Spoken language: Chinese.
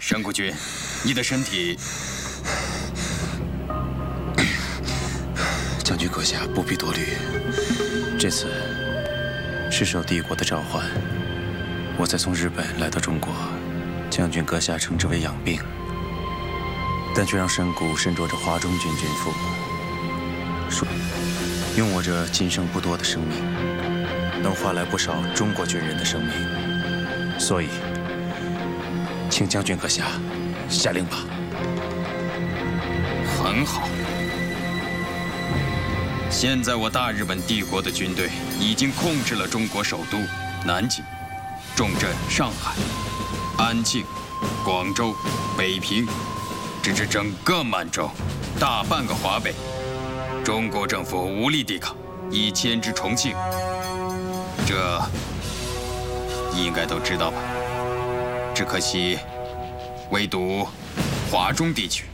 神谷君，你的身体…… 将军阁下不必多虑，这次是受帝国的召唤，我才从日本来到中国。将军阁下称之为养病，但却让神谷身着着华中军军服，说用我这今生不多的生命，能换来不少中国军人的生命，所以，请将军阁下下令吧。 很好。现在我大日本帝国的军队已经控制了中国首都南京、重镇上海、安庆、广州、北平，直至整个满洲，大半个华北。中国政府无力抵抗，已迁至重庆。这应该都知道吧？只可惜，唯独华中地区